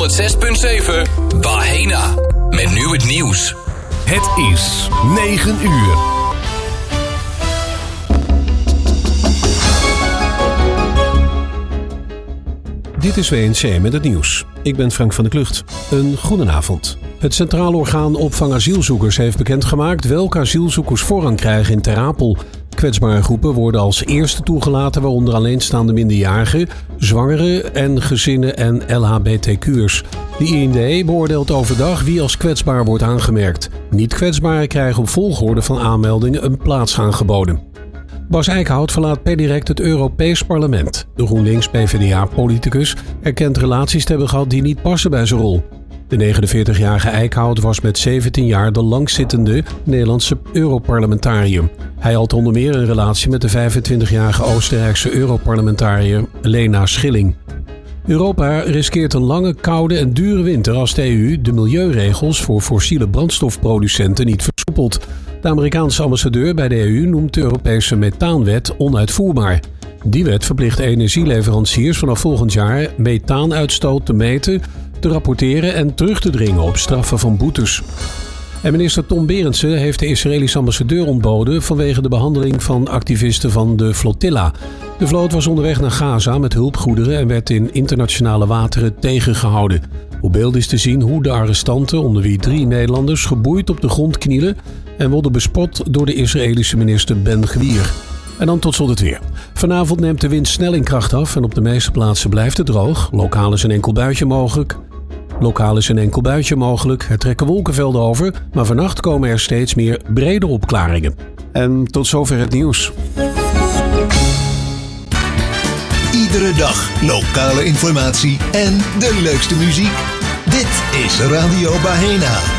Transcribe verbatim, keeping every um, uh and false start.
honderdzes punt zeven Bahena. Met nu het nieuws. Het is negen uur. Dit is W N C met het nieuws. Ik ben Frank van der Klucht. Een goedenavond. Het Centraal Orgaan Opvang Asielzoekers heeft bekendgemaakt welke asielzoekers voorrang krijgen in Ter Apel. Kwetsbare groepen worden als eerste toegelaten, waaronder alleenstaande minderjarigen, zwangeren en gezinnen en L H B T Q'ers. De I N D beoordeelt overdag wie als kwetsbaar wordt aangemerkt. Niet-kwetsbaren krijgen op volgorde van aanmeldingen een plaats aangeboden. Bas Eickhout verlaat per direct het Europees Parlement. De GroenLinks-P V D A-politicus erkent relaties te hebben gehad die niet passen bij zijn rol. De negenenveertigjarige Eickhout was met zeventien jaar de langzittende Nederlandse Europarlementariër. Hij had onder meer een relatie met de vijfentwintigjarige Oostenrijkse Europarlementariër Lena Schilling. Europa riskeert een lange, koude en dure winter als de E U de milieuregels voor fossiele brandstofproducenten niet versoepelt. De Amerikaanse ambassadeur bij de E U noemt de Europese methaanwet onuitvoerbaar. Die wet verplicht energieleveranciers vanaf volgend jaar methaanuitstoot te meten, te rapporteren en terug te dringen op straffen van boetes. En minister Tom Berendsen heeft de Israëlische ambassadeur ontboden vanwege de behandeling van activisten van de Flotilla. De vloot was onderweg naar Gaza met hulpgoederen en werd in internationale wateren tegengehouden. Op beeld is te zien hoe de arrestanten, onder wie drie Nederlanders, geboeid op de grond knielen en worden bespot door de Israëlische minister Ben-Gvir. En dan tot slot het weer. Vanavond neemt de wind snel in kracht af en op de meeste plaatsen blijft het droog. Lokaal is een enkel buitje mogelijk. Lokaal is een enkel buitje mogelijk. Er trekken wolkenvelden over, maar vannacht komen er steeds meer brede opklaringen. En tot zover het nieuws. Iedere dag lokale informatie en de leukste muziek. Dit is Radio Bahena.